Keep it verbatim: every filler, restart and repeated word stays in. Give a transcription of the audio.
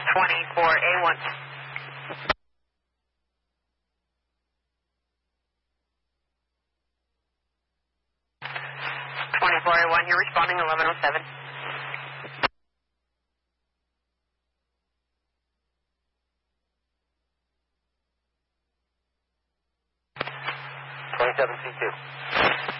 twenty-four A one. twenty-four A one, you're responding eleven oh seven. twenty-seven C two.